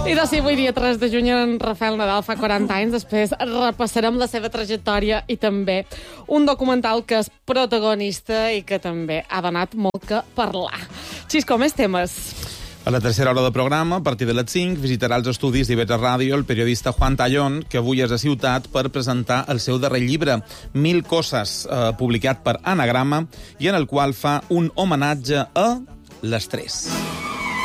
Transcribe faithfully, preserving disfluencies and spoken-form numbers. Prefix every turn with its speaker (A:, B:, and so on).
A: I de si avui dia tres de juny en Rafael Nadal fa quaranta anys, després repassarem la seva trajectòria i també un documental que és protagonista i que també ha donat molt que parlar. Xisco, més temes.
B: A la tercera hora del programa, a partir de les cinc, visitarà els estudis d'I V tres Ràdio el periodista Juan Tallón, que avui és a Ciutat per presentar el seu darrer llibre, Mil coses, eh, publicat per Anagrama, i en el qual fa un homenatge a l'estrès.